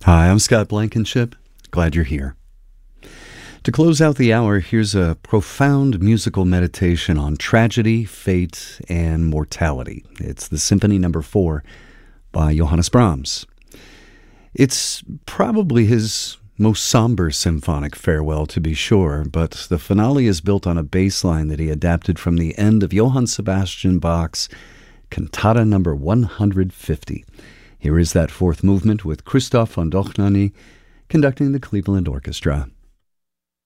Hi, I'm Scott Blankenship. Glad you're here. To close out the hour, here's a profound musical meditation on tragedy, fate, and mortality. It's the Symphony No. 4 by Johannes Brahms. It's probably his most somber symphonic farewell, to be sure, but the finale is built on a bass line that he adapted from the end of Johann Sebastian Bach's Cantata No. 150. Here is that fourth movement with Christoph von Dohnanyi conducting the Cleveland Orchestra.